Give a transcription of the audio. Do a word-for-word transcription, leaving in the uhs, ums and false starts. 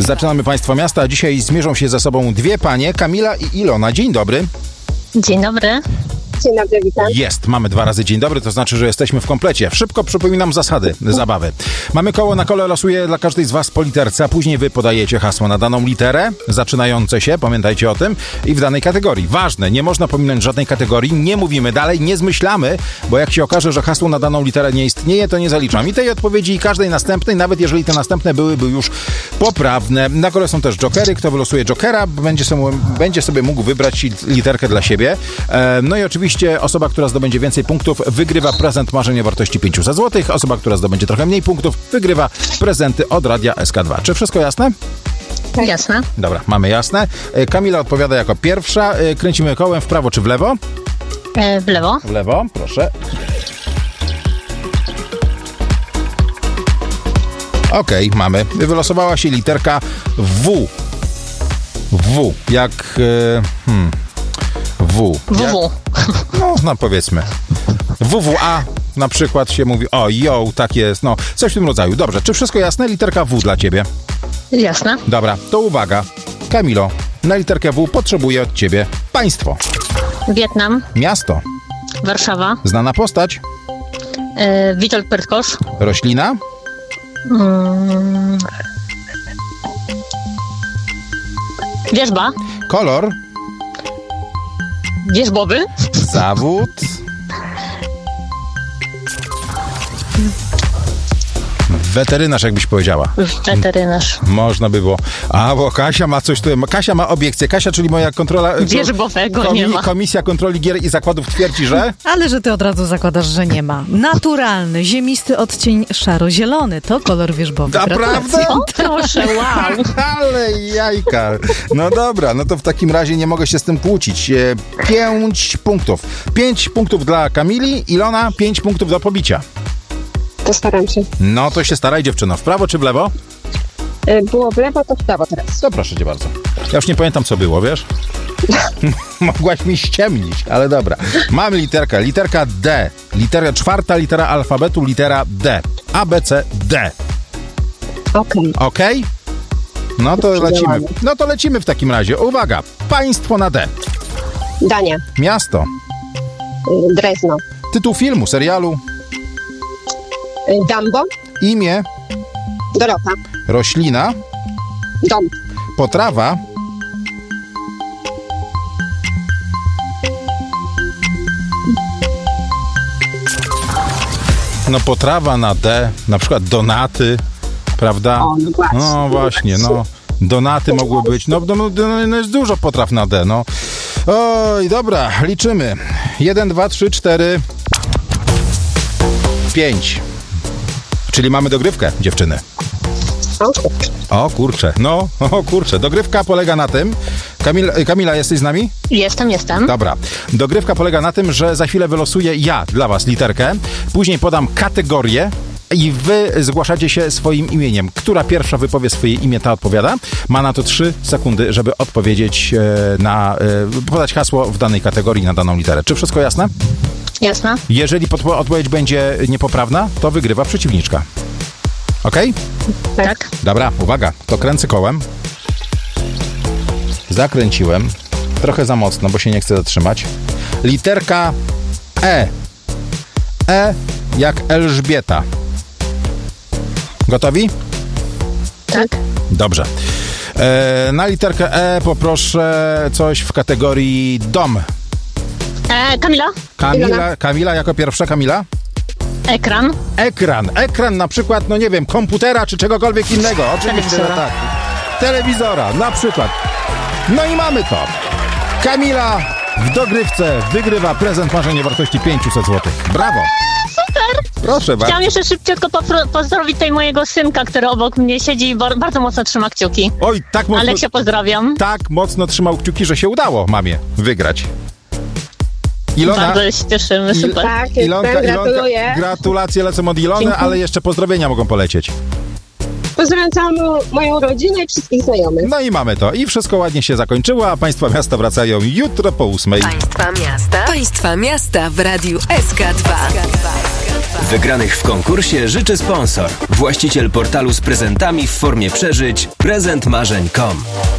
Zaczynamy Państwo Miasta, a dzisiaj zmierzą się ze sobą dwie panie, Kamila i Ilona. Dzień dobry. Dzień dobry. Dzień dobry, witam. Jest, mamy dwa razy dzień dobry, to znaczy, że jesteśmy w komplecie. Szybko przypominam zasady zabawy. Mamy koło, na kole losuję dla każdej z was po literce, a później wy podajecie hasło na daną literę, zaczynające się, pamiętajcie o tym, i w danej kategorii. Ważne, nie można pominąć żadnej kategorii, nie mówimy dalej, nie zmyślamy, bo jak się okaże, że hasło na daną literę nie istnieje, to nie zaliczam. I tej odpowiedzi, i każdej następnej, nawet jeżeli te następne byłyby już poprawne. Na kole są też jokery, kto wylosuje jokera, będzie sobie, będzie sobie mógł wybrać literkę dla siebie. E, no i oczywiście osoba, która zdobędzie więcej punktów, wygrywa prezent marzenia wartości pięćset złotych. Osoba, która zdobędzie trochę mniej punktów, wygrywa prezenty od Radia S K dwa. Czy wszystko jasne? Tak. Jasne. Dobra, mamy jasne. Kamila odpowiada jako pierwsza. Kręcimy kołem w prawo czy w lewo? E, w lewo. W lewo, proszę. Okej, okay, mamy. Wylosowała się literka W. W. Jak... Hmm... W. W W. No, no powiedzmy. W W A na przykład się mówi, o, yo, tak jest, no, coś w tym rodzaju. Dobrze, czy wszystko jasne? Literka W dla ciebie. Jasne. Dobra, to uwaga. Kamilo, na literkę W potrzebuję od ciebie państwo. Wietnam. Miasto. Warszawa. Znana postać. E, Witold Pertkosz. Roślina. Mm. Wierzba. Kolor. Wierzbowy. Zawód. Weterynarz, jakbyś powiedziała. Weterynarz. Można by było. A, bo Kasia ma coś tutaj. Kasia ma obiekcję. Kasia, czyli moja kontrola... Wierzbowego komi- nie ma. Komisja Kontroli Gier i Zakładów twierdzi, że... Ale że ty od razu zakładasz, że nie ma. Naturalny, ziemisty odcień szaro-zielony. To kolor wierzbowy. Naprawdę? O, proszę, wow. Ale jajka. No dobra, no to w takim razie nie mogę się z tym kłócić. E, Pięć punktów. Pięć punktów dla Kamili. Ilona, pięć punktów do pobicia. To staram się. No to się staraj, dziewczyno. W prawo czy w lewo? Było w lewo, to w prawo teraz. To proszę cię bardzo. Ja już nie pamiętam, co było, wiesz? Mogłaś mi ściemnić, ale dobra. Mam literkę. Literka D. Litera, czwarta litera alfabetu, litera D. A, B, C, D. Okej. Ok? No to lecimy. No to lecimy w takim razie. Uwaga. Państwo na D. Dania. Miasto. Drezno. Tytuł filmu, serialu. Dumbo. Imię. Dorota. Roślina. Dom. Potrawa. No potrawa na D, na przykład donaty, prawda? O, no właśnie. No właśnie, no. Donaty mogły być, no, no, no, no jest dużo potraw na D, no. Oj, dobra, liczymy. Jeden, dwa, trzy, cztery, pięć. Czyli mamy dogrywkę, dziewczyny. O kurczę, no, o kurczę. Dogrywka polega na tym... Kamil, Kamila, jesteś z nami? Jestem, jestem. Dobra. Dogrywka polega na tym, że za chwilę wylosuję ja dla was literkę, później podam kategorię i wy zgłaszacie się swoim imieniem. Która pierwsza wypowie swoje imię, ta odpowiada. Ma na to trzy sekundy, żeby odpowiedzieć e, na... E, podać hasło w danej kategorii na daną literę. Czy wszystko jasne? Jasne. Jeżeli podpo- odpowiedź będzie niepoprawna, to wygrywa przeciwniczka. Okej? Okay? Tak. Dobra, uwaga, to kręcę kołem. Zakręciłem. Trochę za mocno, bo się nie chcę zatrzymać. Literka E. E jak Elżbieta. Gotowi? Tak. Dobrze. E, na literkę E poproszę coś w kategorii dom. E, Kamila. Kamila, Kamila jako pierwsza, Kamila? Ekran. Ekran. Ekran na przykład, no nie wiem, komputera czy czegokolwiek innego. Oczywiście, że Telewizora. tak. Telewizora, na przykład. No i mamy to. Kamila w dogrywce wygrywa prezent marzenia wartości pięćset złotych. Brawo. Super. Proszę bardzo. Chciałam jeszcze szybciutko popro- pozdrowić tutaj mojego synka, który obok mnie siedzi i bar- bardzo mocno trzyma kciuki. Oj, tak mocno, Aleksia, pozdrawiam. tak mocno trzymał kciuki, że się udało mamie wygrać. Ilona, Bardzo się cieszymy, Il- super. Tak, jestem, Ilonka, gratuluję. Ilonka, gratulacje lecą od Ilony, Dziękuję. ale jeszcze pozdrowienia mogą polecieć. Pozdrawiam całą moją rodzinę i wszystkich znajomych. No i mamy to. I wszystko ładnie się zakończyło, a Państwa miasta wracają jutro po ósmej. Państwa miasta. Państwa miasta w Radiu S K dwa. Wygranych w konkursie życzy sponsor. Właściciel portalu z prezentami w formie przeżyć prezent marzeń kropka com.